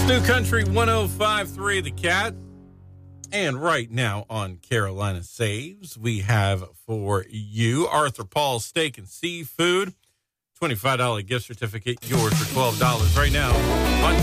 New Country 105.3 The Cat. And right now on Carolina Saves, we have for you Arthur Paul's Steak and Seafood. $25 gift certificate, yours for $12 right now on